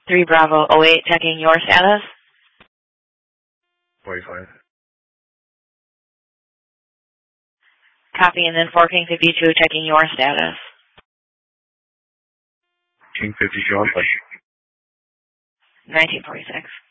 3 Bravo 08 checking your status. 45. Copy, and then 4 King 52 checking your status. King 52 on push. 1946.